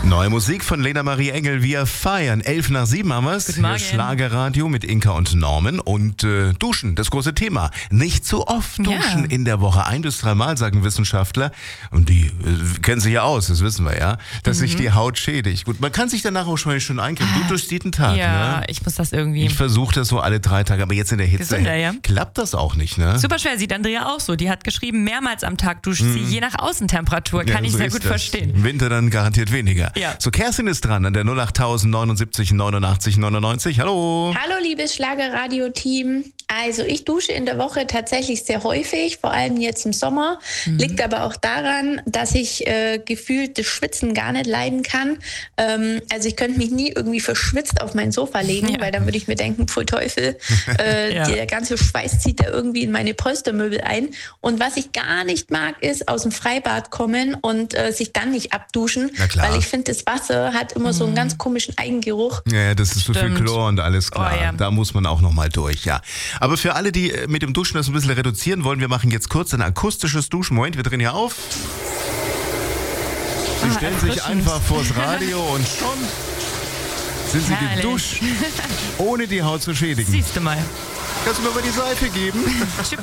Neue Musik von Lena Marie Engel, wir feiern. 6:11 haben wir es. Guten Morgen. Schlagerradio mit Inka und Norman. Und Duschen, das große Thema. Nicht zu oft duschen in der Woche. 1 bis 3 Mal, sagen Wissenschaftler. Und die kennen sich ja aus, das wissen wir ja. Dass sich die Haut schädigt. Gut, man kann sich danach auch schon eincremen. Du duschst jeden Tag, Ja, ne? ich muss das irgendwie. Ich versuche das so alle 3 Tage, aber jetzt in der Hitze Gesünder, ja. klappt das auch nicht, ne? Super schwer, sieht Andrea auch so. Die hat geschrieben, mehrmals am Tag duscht sie, je nach Außentemperatur. Kann ich so sehr ist gut das. verstehen. Im Winter dann garantiert weniger. Ja. So, Kerstin ist dran an der 08000 79 89 99. Hallo. Hallo liebes Schlagerradio-Team. Also ich dusche in der Woche tatsächlich sehr häufig, vor allem jetzt im Sommer. Liegt aber auch daran, dass ich gefühlt das Schwitzen gar nicht leiden kann. Also ich könnte mich nie irgendwie verschwitzt auf mein Sofa legen, weil dann würde ich mir denken, pfui Teufel, der ganze Schweiß zieht da irgendwie in meine Polstermöbel ein. Und was ich gar nicht mag, ist aus dem Freibad kommen und sich dann nicht abduschen, Na klar. weil ich finde, das Wasser hat immer so einen ganz komischen Eigengeruch. Ja, das ist so viel Stimmt. Chlor und alles klar. Oh, ja. Da muss man auch nochmal durch, ja. Aber für alle, die mit dem Duschen das ein bisschen reduzieren wollen, wir machen jetzt kurz ein akustisches Duschen. Moment, wir drehen hier auf. Sie stellen sich erfrischend. einfach vors Radio und schon sind sie Herrlich. geduscht, ohne die Haut zu schädigen. Siehst du mal. Kannst du mir mal die Seife geben?